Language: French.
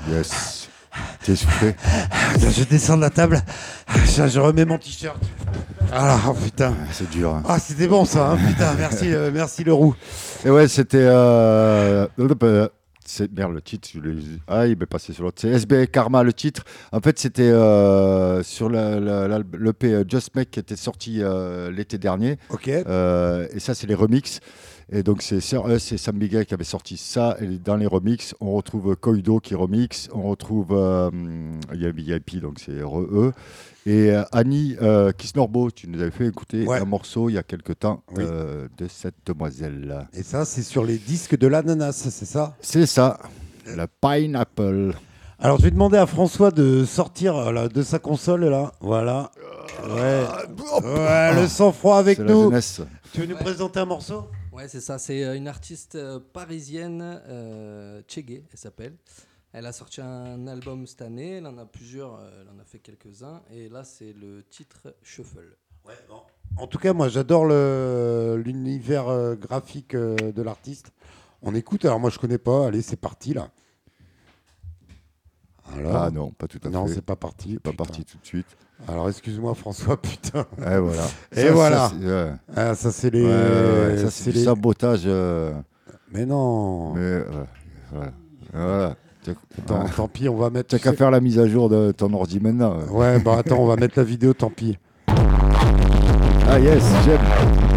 Yes. T'es essoufflé? Je descends de la table, je remets mon t-shirt. Ah oh, putain. C'est dur. Hein. Ah c'était bon ça, hein, putain, merci Leroux. Et ouais, c'était... merde, le titre, il m'est passé sur l'autre. C'est SB Karma, le titre. En fait, c'était sur l'EP Just Make qui était sorti l'été dernier. Ok. Et ça, c'est les remixes. Et donc, c'est Sir Us et Sam Miguel qui avaient sorti ça. Et dans les remixes, on retrouve Koido qui remixe. On retrouve VIP, donc c'est Re-E. Et Annie Kisnorbo, tu nous avais fait écouter un morceau il y a quelques temps de cette demoiselle. Et ça, c'est sur les disques de l'ananas, c'est ça? C'est ça, la Pineapple. Alors, je vais demander à François de sortir de sa console, là. Voilà. Ouais, le sang-froid avec nous. Tu veux nous présenter un morceau? Ouais, c'est ça. C'est une artiste parisienne, Tchégué, elle s'appelle. Elle a sorti un album cette année. Elle en a plusieurs. Elle en a fait quelques-uns. Et là, c'est le titre Shuffle. Ouais, bon. En tout cas, moi, j'adore l'univers graphique de l'artiste. On écoute. Alors, moi, je connais pas. Allez, c'est parti, là. Alors, ah non, pas tout à fait. Non, c'est pas parti. C'est pas parti tout de suite. Alors, excuse-moi, François, putain. Et voilà. Et ça, voilà. Ça, c'est les... ça, c'est du sabotage. Mais non. Mais voilà. Tant pis, on va mettre... T'as qu'à faire la mise à jour de ton ordi maintenant. Ouais, bah attends, on va mettre la vidéo, tant pis. Ah yes, j'aime.